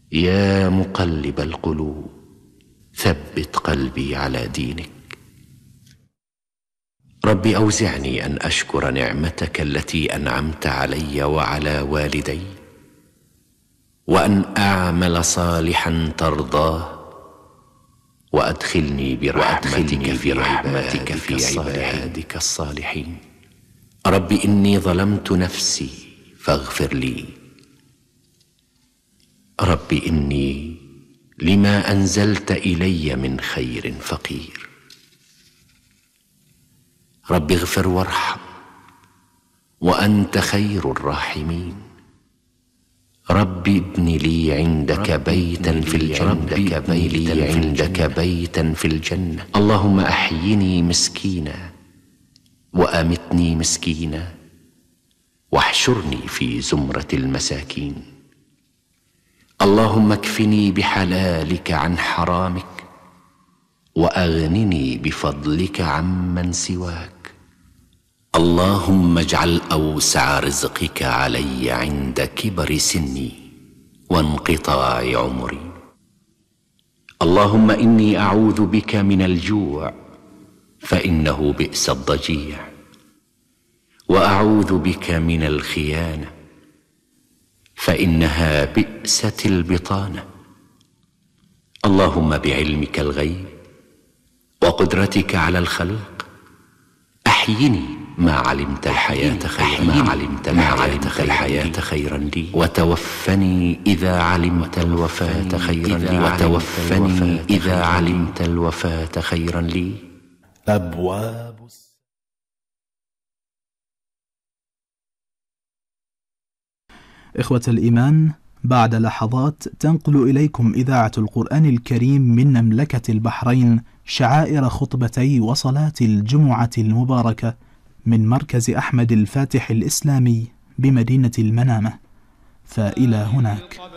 يا مقلب القلوب ثبت قلبي على دينك. رب أوزعني أن أشكر نعمتك التي أنعمت علي وعلى والدي، وأن أعمل صالحا ترضاه، وأدخلني برحمتك في عبادك الصالحين. رب إني ظلمت نفسي فاغفر لي. رب إني لما أنزلت إلي من خير فقير. رب اغفر وارحم وأنت خير الراحمين. رب ابن لي عندك بيتا في الجنة. اللهم أحيني مسكينا وأمتني مسكينا، واحشرني في زمرة المساكين. اللهم اكفني بحلالك عن حرامك، وأغنني بفضلك عمن سواك. اللهم اجعل أوسع رزقك علي عند كبر سني وانقطاع عمري. اللهم إني أعوذ بك من الجوع فإنه بئس الضجيع، وأعوذ بك من الخيانة فإنها بئست البطانة. اللهم بعلمك الغيب وقدرتك على الخلق أحيني ما علمت الحياة خيرا لي، وتوفني إذا علمت الوفاة خيرا لي. أبواب. إخوة الإيمان، بعد لحظات تنقل إليكم إذاعة القرآن الكريم من مملكة البحرين شعائر خطبتي وصلاة الجمعة المباركة من مركز أحمد الفاتح الإسلامي بمدينة المنامة. فإلى هناك.